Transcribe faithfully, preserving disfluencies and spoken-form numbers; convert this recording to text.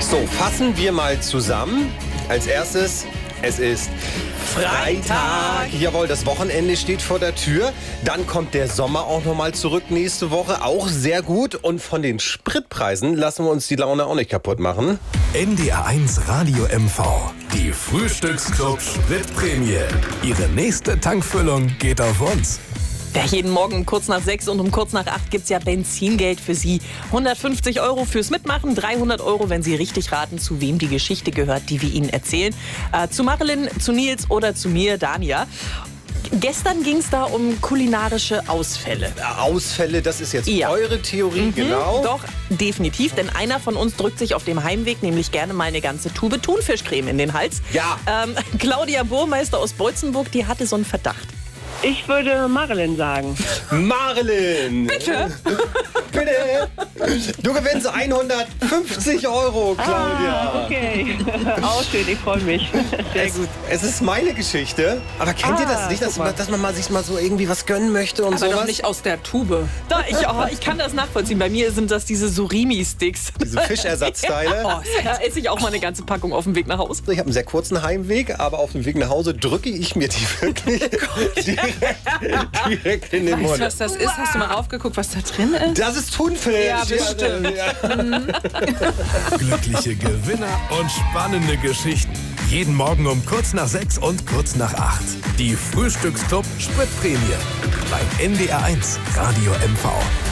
So, fassen wir mal zusammen. Als erstes, es ist Freitag. Jawohl, das Wochenende steht vor der Tür. Dann kommt der Sommer auch nochmal zurück nächste Woche. Auch sehr gut. Und von den Spritpreisen lassen wir uns die Laune auch nicht kaputt machen. N D R eins Radio M V. Die Frühstücksclub Spritprämie. Ihre nächste Tankfüllung geht auf uns. Ja, jeden Morgen um kurz nach sechs und um kurz nach acht gibt's ja Benzingeld für Sie. hundertfünfzig Euro fürs Mitmachen, dreihundert Euro, wenn Sie richtig raten, zu wem die Geschichte gehört, die wir Ihnen erzählen. Äh, zu Marilyn, zu Nils oder zu mir, Dania. Gestern ging es da um kulinarische Ausfälle. Ausfälle, das ist jetzt Ja. eure Theorie, Mhm, genau. Doch, definitiv, denn einer von uns drückt sich auf dem Heimweg nämlich gerne mal eine ganze Tube Thunfischcreme in den Hals. Ja. Ähm, Claudia Burmeister aus Beutzenburg, die hatte so einen Verdacht. Ich würde Marilyn sagen. Marilyn! Bitte? Bitte! Du gewinnst hundertfünfzig Euro, Claudia. Ah, okay. Auch schön, ich freue mich. Sehr Es, gut. es ist meine Geschichte. Aber kennt ihr das Ah, nicht, dass, guck mal. dass man mal sich mal so irgendwie was gönnen möchte und Aber sowas? doch nicht aus der Tube. Da, ich, oh, ich kann das nachvollziehen. Bei mir sind das diese Surimi-Sticks. Diese Fischersatzteile. Oh, da esse ich auch mal eine ganze Packung auf dem Weg nach Hause. Ich habe einen sehr kurzen Heimweg, aber auf dem Weg nach Hause drücke ich mir die wirklich direkt, direkt in den Weißt du, Mund. was das ist? Hast du mal raufgeguckt, was da drin ist? Das ist Thunfisch. Ja, bestimmt. Ja. Glückliche Gewinner und spannende Geschichten. Jeden Morgen um kurz nach sechs und kurz nach acht. Die Frühstücksclub Spritprämie. Bei N D R eins Radio M V.